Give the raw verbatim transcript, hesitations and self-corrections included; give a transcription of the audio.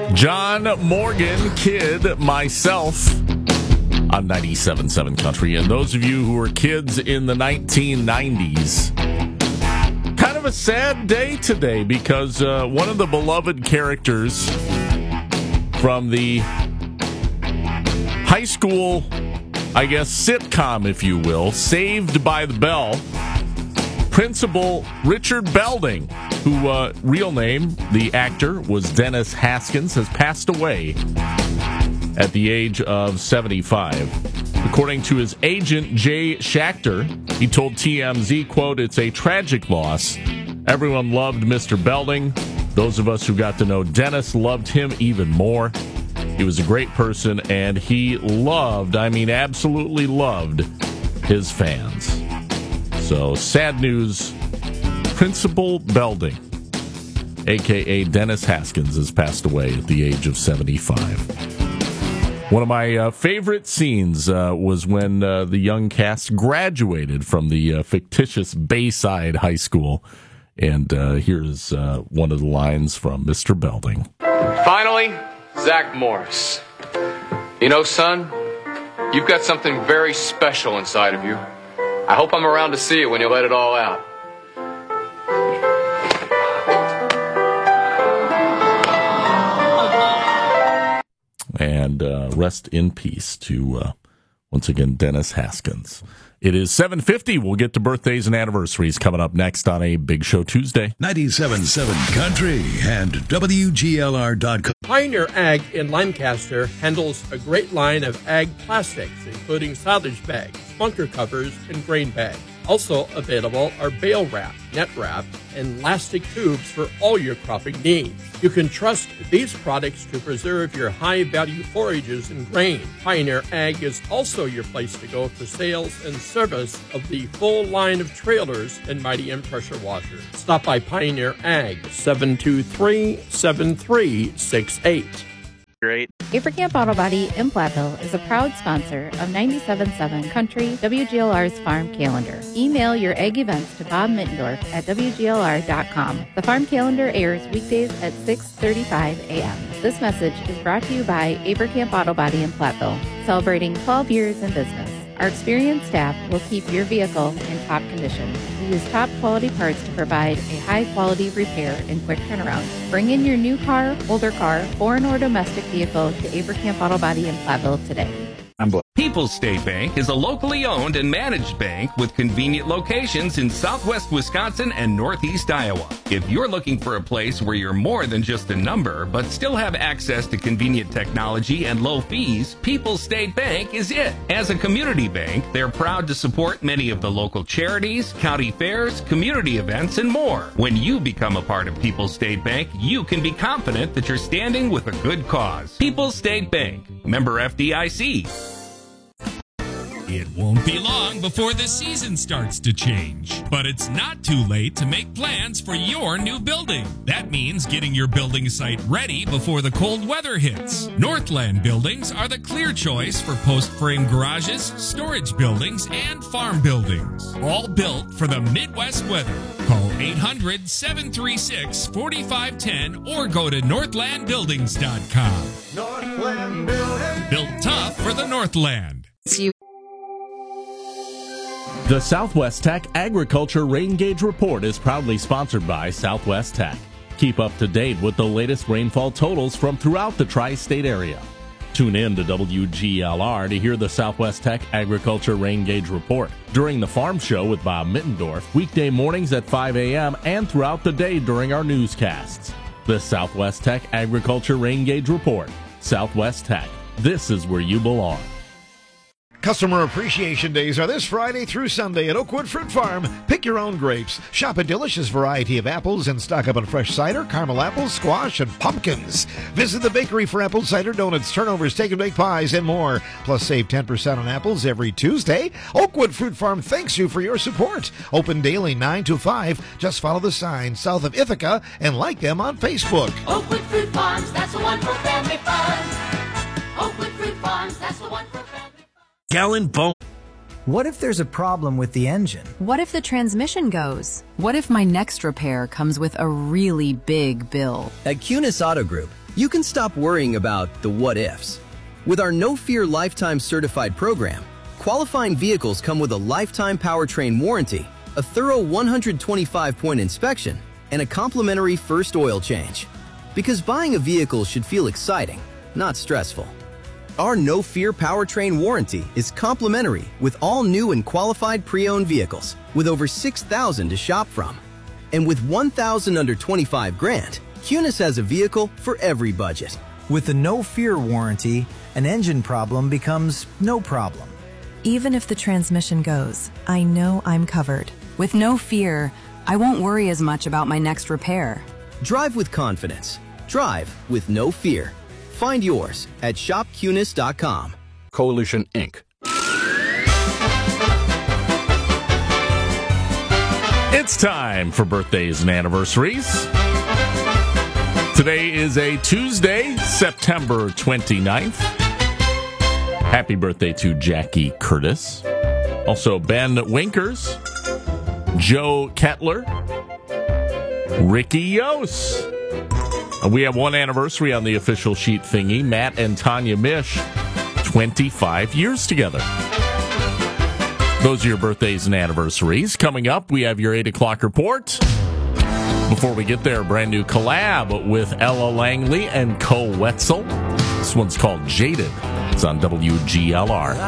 John Morgan, Kid, Myself on ninety-seven point seven Country. And those of you who were kids in the nineteen nineties, kind of a sad day today because uh, one of the beloved characters from the high school, I guess, sitcom, if you will, Saved by the Bell, Principal Richard Belding, who, uh, real name, the actor, was Dennis Haskins, has passed away at the age of seventy-five. According to his agent, Jay Schachter, he told T M Z, quote, "It's a tragic loss. Everyone loved Mister Belding. Those of us who got to know Dennis loved him even more. He was a great person, and he loved, I mean absolutely loved, his fans." So, sad news. Principal Belding, a k a. Dennis Haskins, has passed away at the age of seventy-five. One of my uh, favorite scenes uh, was when uh, the young cast graduated from the uh, fictitious Bayside High School. And uh, here's uh, one of the lines from Mister Belding. Finally, Zach Morris. You know, son, you've got something very special inside of you. I hope I'm around to see it when you let it all out. And uh, rest in peace to, uh, once again, Dennis Haskins. It is seven fifty. We'll get to birthdays and anniversaries coming up next on a Big Show Tuesday. ninety-seven point seven Country and W G L R dot com. Pioneer Ag in Lancaster handles a great line of ag plastics, including silage bags, bunker covers, and grain bags. Also available are bale wrap, net wrap, and elastic tubes for all your cropping needs. You can trust these products to preserve your high-value forages and grain. Pioneer Ag is also your place to go for sales and service of the full line of trailers and Mighty M pressure washers. Stop by Pioneer Ag, seven two three, seven three six eight. Great. Avercamp Auto Body in Platteville is a proud sponsor of ninety-seven point seven Country, W G L R's Farm Calendar. Email your egg events to Bob Mittendorf at W G L R dot com. The Farm Calendar airs weekdays at six thirty-five a.m. This message is brought to you by Avercamp Auto Body in Platteville, celebrating twelve years in business. Our experienced staff will keep your vehicle in top condition. We use top quality parts to provide a high quality repair and quick turnaround. Bring in your new car, older car, foreign or domestic vehicle to Avercamp Auto Body in Platteville today. People's State Bank is a locally owned and managed bank with convenient locations in southwest Wisconsin and northeast Iowa. If you're looking for a place where you're more than just a number, but still have access to convenient technology and low fees, People's State Bank is it. As a community bank, they're proud to support many of the local charities, county fairs, community events, and more. When you become a part of People's State Bank, you can be confident that you're standing with a good cause. People's State Bank, member F D I C. It won't be long before the season starts to change, but it's not too late to make plans for your new building. That means getting your building site ready before the cold weather hits. Northland Buildings are the clear choice for post-frame garages, storage buildings, and farm buildings. All built for the Midwest weather. Call eight hundred, seven three six, four five one zero or go to northland buildings dot com. Northland Building. Built tough for the Northland. The Southwest Tech Agriculture Rain Gauge Report is proudly sponsored by Southwest Tech. Keep up to date with the latest rainfall totals from throughout the tri-state area. Tune in to W G L R to hear the Southwest Tech Agriculture Rain Gauge Report during the Farm Show with Bob Mittendorf, weekday mornings at five a.m. and throughout the day during our newscasts. The Southwest Tech Agriculture Rain Gauge Report. Southwest Tech. This is where you belong. Customer Appreciation Days are this Friday through Sunday at Oakwood Fruit Farm. Pick your own grapes. Shop a delicious variety of apples and stock up on fresh cider, caramel apples, squash, and pumpkins. Visit the bakery for apple cider donuts, turnovers, take and bake pies, and more. Plus, save ten percent on apples every Tuesday. Oakwood Fruit Farm thanks you for your support. Open daily nine to five. Just follow the sign south of Ithaca and like them on Facebook. Oakwood Fruit Farms, that's the one for family fun. Oakwood Fruit Farms, that's the one for family fun. Gallon bone. What if there's a problem with the engine? What if the transmission goes? What if my next repair comes with a really big bill? At Cunis Auto Group, You can stop worrying about the what-ifs. With our No Fear Lifetime Certified program, qualifying vehicles come with a lifetime powertrain warranty, a thorough one hundred twenty-five point inspection, and a complimentary first oil change. Because buying a vehicle should feel exciting, not stressful. Our No Fear powertrain warranty is complimentary with all new and qualified pre-owned vehicles, with over six thousand to shop from. And with one thousand under twenty-five grand, Cunis has a vehicle for every budget. With the No Fear warranty, an engine problem becomes no problem. Even if the transmission goes, I know I'm covered. With No Fear, I won't worry as much about my next repair. Drive with confidence. Drive with no fear. Find yours at shop cunis dot com. Coalition Incorporated. It's time for birthdays and anniversaries. Today is a Tuesday, September twenty-ninth. Happy birthday to Jackie Curtis. Also, Ben Winkers, Joe Kettler, Ricky Yost. We have one anniversary on the official sheet thingy. Matt and Tanya Mish, twenty-five years together. Those are your birthdays and anniversaries. Coming up, we have your eight o'clock report. Before we get there, a brand new collab with Ella Langley and Cole Wetzel. This one's called Jaded. It's on W G L R.